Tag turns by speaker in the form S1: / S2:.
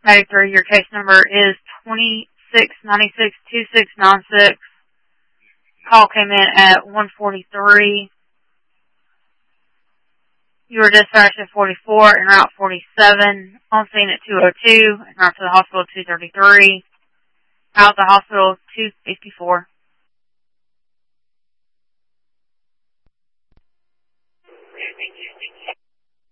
S1: 93. Your case number is 2696-2696. Call came in at 1:43. You were dispatched at 44 and route 47. On scene at 2:02 and route to the hospital 2:33. Out the hospital 2:50.